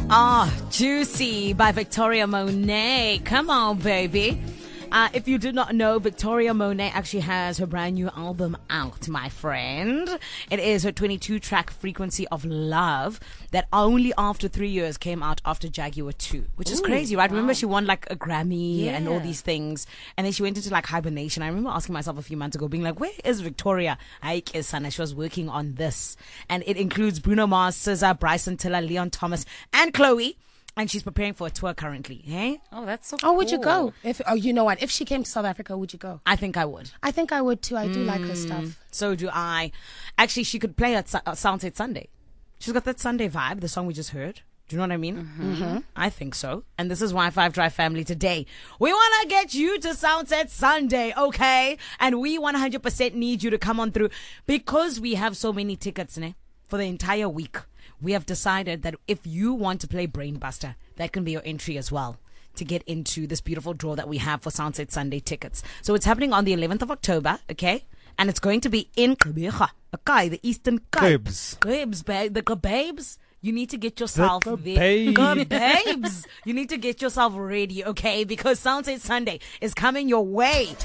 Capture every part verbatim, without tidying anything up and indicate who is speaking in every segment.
Speaker 1: Ah, Juicy by Victoria Monet. Come on, baby. Uh, if you did not know, Victoria Monet actually has her brand new album out, my friend. It is her twenty-two track Frequency of Love that only after three years came out after Jaguar two, which is Ooh, crazy, right? Wow. Remember she won like a Grammy yeah. and all these things. And then she went into like hibernation. I remember asking myself a few months ago, being like, where is Victoria? Ike is Sana. She was working on this. And it includes Bruno Mars, S Z A, Bryson Tiller, Leon Thomas, and Chloe. And she's preparing for a tour currently. Hey?
Speaker 2: Oh, that's so
Speaker 3: Oh,
Speaker 2: cool.
Speaker 3: would you go? If oh, you know what? If she came to South Africa, would you go?
Speaker 1: I think I would.
Speaker 3: I think I would too. I do
Speaker 1: mm,
Speaker 3: like her stuff.
Speaker 1: So do I. Actually, she could play at Su- uh, Soundset Sunday. She's got that Sunday vibe, the song we just heard. Do you know what I mean?
Speaker 3: Mm-hmm. Mm-hmm.
Speaker 1: I think so. And this is why Five Drive family today. We want to get you to Soundset Sunday, okay? And we one hundred percent need you to come on through because we have so many tickets ne, for the entire week. We have decided that if you want to play Brainbuster, that can be your entry as well to get into this beautiful draw that we have for Soundset Sunday tickets. So it's happening on the eleventh of October, okay? And it's going to be in Gqeberha, okay, the Eastern Cape. Gqebs, babe, the Gqebs. You need to get yourself
Speaker 4: the
Speaker 1: there. Gqebs. You need to get yourself ready, okay? Because Soundset Sunday is coming your way.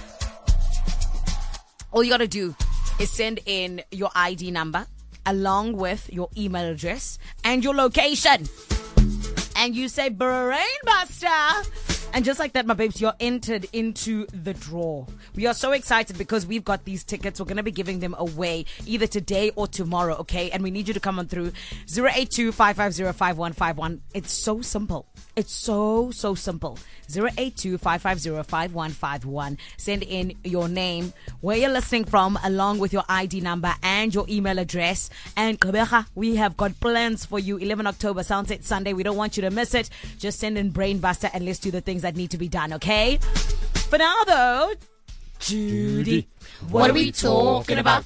Speaker 1: All you got to do is send in your I D number along with your email address and your location. And you say Brainbuster. And just like that, my babes, you're entered into the draw. We are so excited because we've got these tickets. We're going to be giving them away either today or tomorrow, okay? And we need you to come on through zero eight two, five five zero, five one five one. It's so simple. It's so, so simple. zero eight two, five five zero, five one five one. Send in your name, where you're listening from, along with your I D number and your email address. And Gqeberha, we have got plans for you. eleventh of October, Soundset Sunday. We don't want you to miss it. Just send in Brainbuster and let's do the things that need to be done, okay? For now, though, Judy, what, what are we talking about?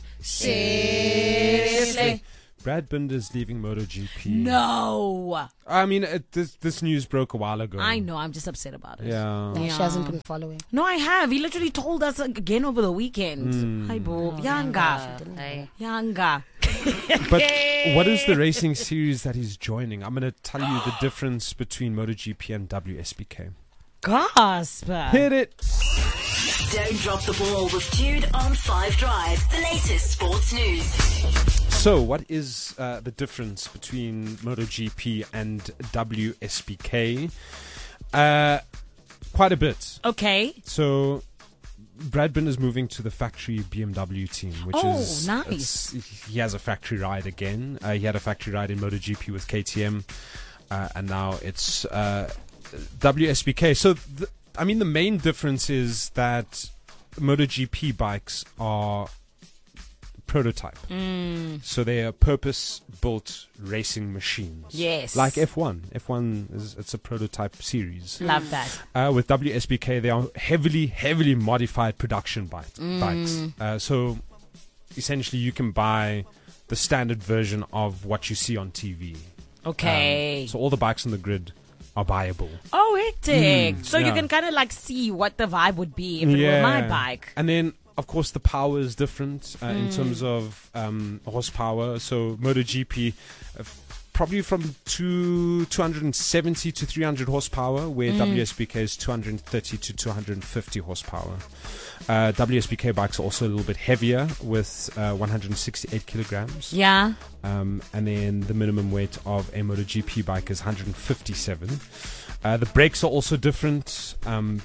Speaker 1: Seriously?
Speaker 4: Brad Binder's leaving MotoGP.
Speaker 1: No.
Speaker 4: I mean, it, this this news broke a while ago.
Speaker 1: I know. I'm just upset about it.
Speaker 4: Yeah.
Speaker 3: No,
Speaker 1: yeah.
Speaker 3: She hasn't been following.
Speaker 1: No, I have. He literally told us again over the weekend.
Speaker 4: Mm.
Speaker 1: Hi, Bob.
Speaker 2: Oh,
Speaker 1: Yanga.
Speaker 2: Hey.
Speaker 1: Yanga.
Speaker 4: But what is the racing series that he's joining? I'm going to tell you the difference between MotoGP and W S B K.
Speaker 1: Gasp.
Speaker 4: Hit it.
Speaker 5: Don't drop the ball with Jude on Five Drive, the latest sports news.
Speaker 4: So, what is uh, the difference between MotoGP and W S B K? Uh, quite a bit.
Speaker 1: Okay.
Speaker 4: So, Brad Binder is moving to the factory B M W team, which
Speaker 1: oh,
Speaker 4: is
Speaker 1: nice.
Speaker 4: He has a factory ride again. Uh, he had a factory ride in MotoGP with K T M, uh, and now it's uh, W S B K. So, th- I mean, the main difference is that MotoGP bikes are prototype.
Speaker 1: Mm.
Speaker 4: So they are purpose-built racing machines.
Speaker 1: Yes.
Speaker 4: Like F one. F one is it's a prototype series.
Speaker 1: Love that.
Speaker 4: Uh, with W S B K, they are heavily, heavily modified production bike,
Speaker 1: Mm.
Speaker 4: bikes. Uh, so essentially, you can buy the standard version of what you see on T V.
Speaker 1: Okay.
Speaker 4: Um, so all the bikes on the grid are buyable.
Speaker 1: Oh, hectic.
Speaker 4: Mm,
Speaker 1: so you
Speaker 4: yeah.
Speaker 1: can kind of like see what the vibe would be if it were my bike.
Speaker 4: And then, of course, the power is different uh, mm. in terms of um, horsepower. So MotoGP, uh, f- probably from two, two hundred seventy to three hundred horsepower, where
Speaker 1: Mm.
Speaker 4: W S B K is two hundred thirty to two hundred fifty horsepower. Uh, W S B K bikes are also a little bit heavier with uh, one hundred sixty-eight kilograms.
Speaker 1: Yeah.
Speaker 4: Um, and then the minimum weight of a MotoGP bike is one hundred fifty-seven. Uh, the brakes are also different. Um,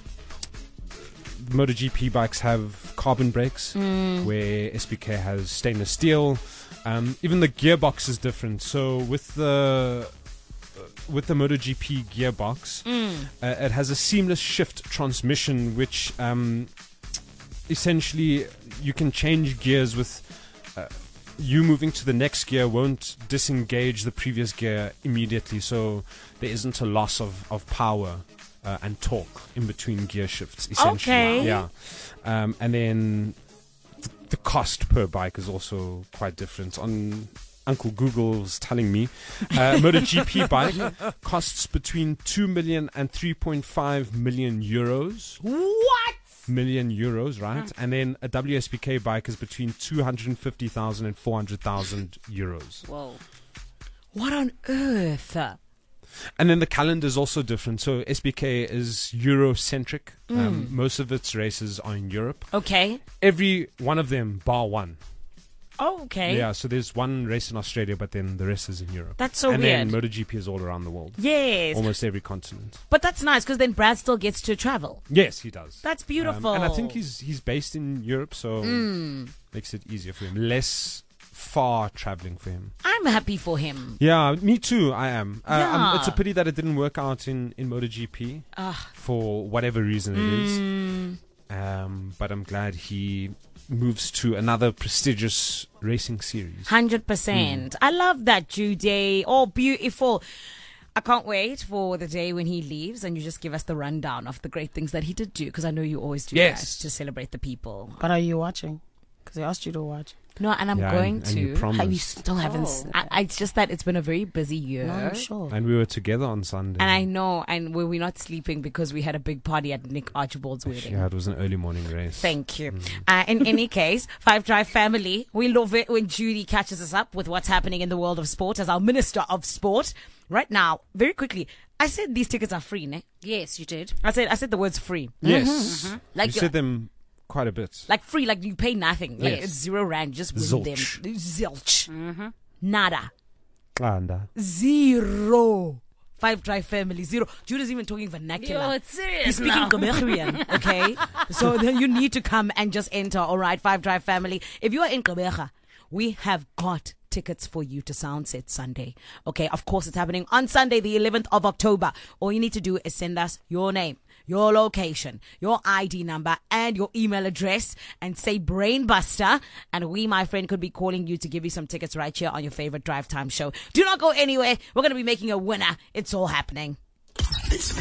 Speaker 4: MotoGP bikes have carbon brakes,
Speaker 1: Mm.
Speaker 4: where S B K has stainless steel. Um, even the gearbox is different. So with the uh, with the MotoGP gearbox,
Speaker 1: Mm.
Speaker 4: uh, it has a seamless shift transmission, which um, essentially you can change gears with. Uh, you moving to the next gear won't disengage the previous gear immediately, so there isn't a loss of, of power uh, and torque in between gear shifts, essentially.
Speaker 1: Okay.
Speaker 4: Yeah. Um, and then th- the cost per bike is also quite different. On Uncle Google's telling me, uh, a MotoGP bike costs between two million and three point five million euros.
Speaker 1: What?
Speaker 4: Million euros, right? And then a W S B K bike is between two hundred fifty thousand and four hundred thousand euros.
Speaker 1: Whoa. What on earth?
Speaker 4: And then the calendar is also different. So S B K is Eurocentric.
Speaker 1: Mm.
Speaker 4: Um, most of its races are in Europe.
Speaker 1: Okay.
Speaker 4: Every one of them, bar one.
Speaker 1: Oh, okay.
Speaker 4: Yeah, so there's one race in Australia, but then the rest is in Europe.
Speaker 1: That's so
Speaker 4: and
Speaker 1: weird.
Speaker 4: And then MotoGP is all around the world.
Speaker 1: Yes.
Speaker 4: Almost every continent.
Speaker 1: But that's nice because then Brad still gets to travel.
Speaker 4: Yes, he does.
Speaker 1: That's beautiful.
Speaker 4: Um, and I think he's he's based in Europe, so
Speaker 1: Mm.
Speaker 4: makes it easier for him. Less far traveling for him.
Speaker 1: I'm happy for him.
Speaker 4: Yeah, me too. I am. Uh,
Speaker 1: Yeah.
Speaker 4: um, it's a pity that it didn't work out in in MotoGP
Speaker 1: Ah.
Speaker 4: for whatever reason it is.
Speaker 1: Mm.
Speaker 4: Um, but I'm glad he moves to another prestigious racing series.
Speaker 1: one hundred percent. I love that, Judy. Oh, beautiful. I can't wait for the day when he leaves and you just give us the rundown of the great things that he did do, because I know you always do
Speaker 4: Yes.
Speaker 1: that to celebrate the people.
Speaker 3: But are you watching? Because I asked you to watch.
Speaker 1: No, and I'm
Speaker 4: Yeah,
Speaker 1: going
Speaker 4: and, and you
Speaker 1: to.
Speaker 4: promised.
Speaker 3: Have you still haven't? s-
Speaker 1: I, I, it's just that it's been a very busy year.
Speaker 3: No, I'm sure.
Speaker 4: And we were together on Sunday.
Speaker 1: And I know, and we we're not sleeping because we had a big party at Nick Archibald's wedding.
Speaker 4: Yeah, it was an early morning race.
Speaker 1: Thank you. Uh, in any case, Five Drive family, we love it when Judy catches us up with what's happening in the world of sport as our Minister of Sport. Right now, very quickly, I said these tickets are free, ne?
Speaker 3: Yes, you did.
Speaker 1: I said I said the words free.
Speaker 4: Yes.
Speaker 1: Like
Speaker 4: you said them quite a bit.
Speaker 1: Like free, like you pay nothing. Like
Speaker 4: Yes.
Speaker 1: it's zero rand, just win
Speaker 4: Zilch.
Speaker 1: them. Zilch. Nada.
Speaker 4: Anda.
Speaker 1: Zero. Five Drive family, zero. Judy's even talking vernacular.
Speaker 3: Yo, it's serious
Speaker 1: He's speaking
Speaker 3: now.
Speaker 1: Gqeberha, okay? So then you need to come and just enter, all right, Five Drive family. If you are in Gqeberha, we have got tickets for you to Soundset Sunday. Okay, of course, it's happening on Sunday, the eleventh of October. All you need to do is send us your name, your location, your I D number, and your email address, and say Brainbuster. And we, my friend, could be calling you to give you some tickets right here on your favorite Drive Time show. Do not go anywhere. We're going to be making a winner. It's all happening.